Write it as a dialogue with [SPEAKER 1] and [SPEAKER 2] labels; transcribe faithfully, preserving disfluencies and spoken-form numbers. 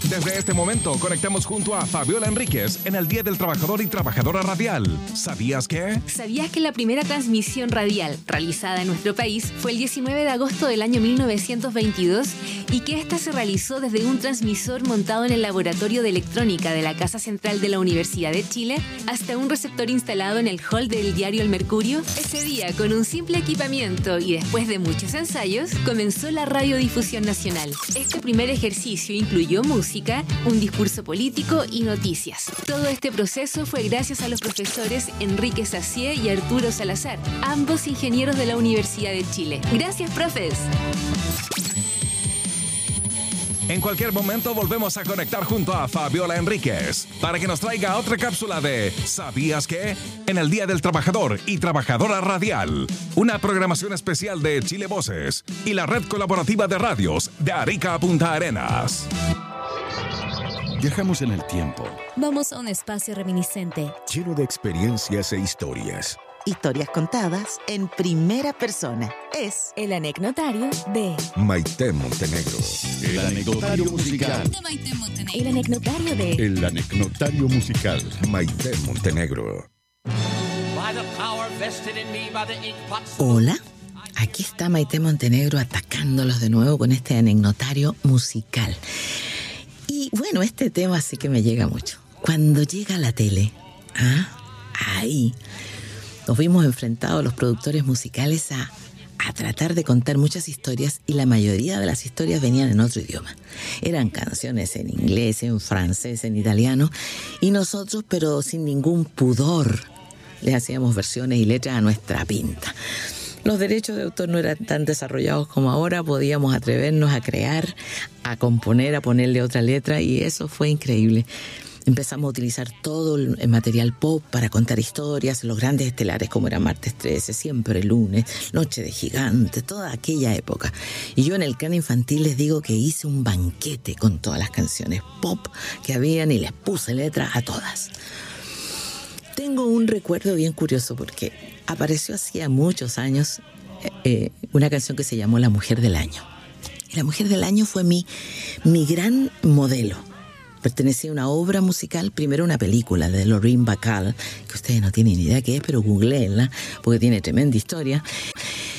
[SPEAKER 1] Desde este momento conectamos junto a Fabiola Enríquez en el Día del Trabajador y Trabajadora Radial. ¿Sabías qué?
[SPEAKER 2] ¿Sabías que la primera transmisión radial realizada en nuestro país fue el diecinueve de agosto del año mil novecientos veintidós y que esta se realizó desde un transmisor montado en el Laboratorio de Electrónica de la Casa Central de la Universidad de Chile hasta un receptor instalado en el hall del diario El Mercurio? Ese día, con un simple equipamiento y después de muchos ensayos, comenzó la radiodifusión nacional. Este primer ejercicio incluyó música, un discurso político y noticias. Todo este proceso fue gracias a los profesores Enrique Sacié y Arturo Salazar, ambos ingenieros de la Universidad de Chile. ¡Gracias, profes!
[SPEAKER 1] En cualquier momento volvemos a conectar junto a Fabiola Enríquez para que nos traiga otra cápsula de ¿Sabías qué? En el Día del Trabajador y Trabajadora Radial. Una programación especial de Chile Voces y la red colaborativa de radios de Arica a Punta Arenas.
[SPEAKER 3] Viajamos en el tiempo.
[SPEAKER 4] Vamos a un espacio reminiscente,
[SPEAKER 3] lleno de experiencias e historias.
[SPEAKER 5] Historias contadas en primera persona. Es
[SPEAKER 4] el anecdotario de
[SPEAKER 3] Maite Montenegro.
[SPEAKER 6] El anecdotario musical
[SPEAKER 4] de Maite Montenegro. El anecdotario de
[SPEAKER 3] El anecdotario musical Maite Montenegro.
[SPEAKER 5] Hola, aquí está Maite Montenegro atacándolos de nuevo con este anecdotario musical. Y bueno, este tema sí que me llega mucho. Cuando llega la tele, ¿ah? ahí nos vimos enfrentados los productores musicales a, a tratar de contar muchas historias y la mayoría de las historias venían en otro idioma. Eran canciones en inglés, en francés, en italiano y nosotros, pero sin ningún pudor, les hacíamos versiones y letras a nuestra pinta. Los derechos de autor no eran tan desarrollados como ahora, podíamos atrevernos a crear, a componer, a ponerle otra letra y eso fue increíble. Empezamos a utilizar todo el material pop para contar historias, los grandes estelares como era Martes trece, Siempre Lunes, Noche de Gigante, toda aquella época. Y yo en el Can Infantil les digo que hice un banquete con todas las canciones pop que habían y les puse letra a todas. Tengo un recuerdo bien curioso porque apareció hacía muchos años eh, una canción que se llamó La Mujer del Año. Y La Mujer del Año fue mi, mi gran modelo. Pertenecía a una obra musical, primero una película de Lorraine Bacall, que ustedes no tienen ni idea qué es, pero googleenla, porque tiene tremenda historia.